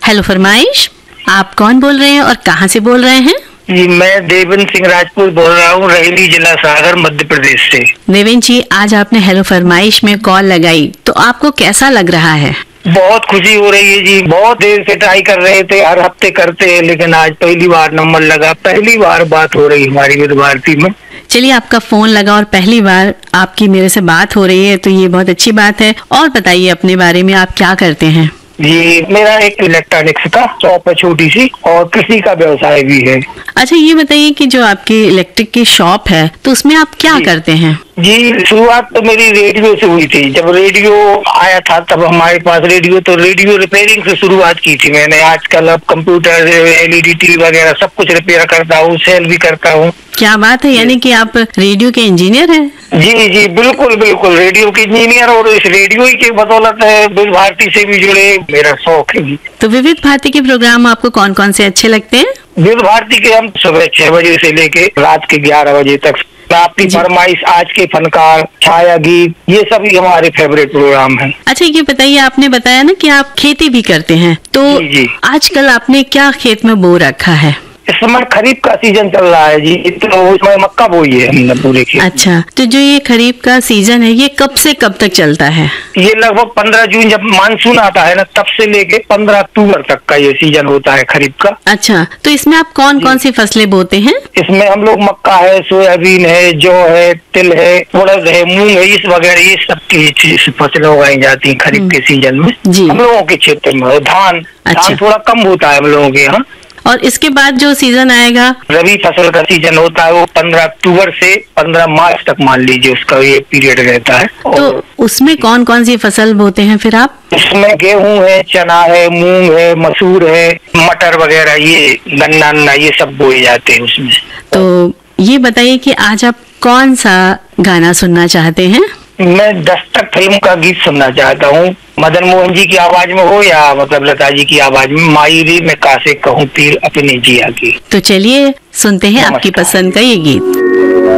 Hello फरमाइश, आप कौन बोल रहे हैं और कहाँ से बोल रहे हैं? जी, मैं देवेंद्र सिंह राजपूत बोल रहा हूँ, रेहली जिला सागर मध्य प्रदेश से। देवेंद्र जी, आज आपने हेलो फरमाइश में कॉल लगाई तो आपको कैसा लग रहा है? बहुत खुशी हो रही है जी। बहुत देर से ट्राई कर रहे थे, हर हफ्ते करते हैं, लेकिन आज पहली बार नंबर लगा, पहली बार बात हो रही हमारी विविध भारती में। चलिए, आपका फोन लगा और पहली बार आपकी मेरे से बात हो रही है तो ये बहुत अच्छी बात है। और बताइए अपने बारे में, आप क्या करते हैं? जी, मेरा एक इलेक्ट्रॉनिक्स का शॉप है छोटी सी, और कृषि का व्यवसाय भी है। अच्छा, ये बताइए कि जो आपकी इलेक्ट्रिक की शॉप है तो उसमें आप क्या करते हैं? जी, शुरुआत तो मेरी रेडियो से हुई थी। जब रेडियो आया था तब हमारे पास रेडियो रिपेयरिंग से शुरुआत की थी मैंने। आजकल अब कंप्यूटर, एलईडी टीवी वगैरह सब कुछ रिपेयर करता हूँ, सेल भी करता हूँ। क्या बात है, यानी कि आप रेडियो के इंजीनियर हैं? जी जी, बिल्कुल बिल्कुल, रेडियो के इंजीनियर, और इस रेडियो ही के बदौलत है विविध भारती से भी जुड़े मेरा शौक है। तो विविध भारती के प्रोग्राम आपको कौन कौन से अच्छे लगते हैं? विविध भारती के हम सुबह 6 बजे से लेके रात के 11 बजे तक, आपकी फरमाइश, आज के फनकार, छाया गीत, ये सभी हमारे फेवरेट प्रोग्राम हैं। अच्छा, ये बताइए, आपने बताया ना कि आप खेती भी करते हैं, तो जी। आजकल आपने क्या खेत में बो रखा है? इस समय खरीफ का सीजन चल रहा है जी, तो उसमें मक्का बोई है हमने पूरे खेत। अच्छा, तो जो ये खरीफ का सीजन है ये कब से कब तक चलता है? ये लगभग 15 जून, जब मानसून आता है ना, तब से लेके 15 अक्टूबर तक का ये सीजन होता है खरीफ का। अच्छा, तो इसमें आप कौन कौन सी फसलें बोते हैं? इसमें हम लोग मक्का है, सोयाबीन है, जौ है, तिल है, उड़द है, मूंग है, इस वगैरह ये सब की फसलें उगाई जाती हैं खरीफ के सीजन में जी। हम लोगों के क्षेत्र में। धान थोड़ा कम होता है हम लोगों के यहाँ। और इसके बाद जो सीजन आएगा, रबी फसल का सीजन होता है, वो 15 अक्टूबर से 15 मार्च तक मान लीजिए उसका ये पीरियड रहता है। तो उसमें कौन कौन सी फसल बोते हैं फिर आप? इसमें गेहूं है, चना है, मूंग है, मसूर है, मटर वगैरह, ये गन्ना ये सब बोए जाते हैं उसमें। तो ये बताइए कि आज आप कौन सा गाना सुनना चाहते हैं? मैं दस्तक फिल्म का गीत सुनना चाहता हूँ, मदन मोहन जी की आवाज में हो या मतलब लता जी की आवाज में, माई रे मैं कासे कहूँ तीर अपने जिया की। तो चलिए सुनते हैं आपकी पसंद का ये गीत।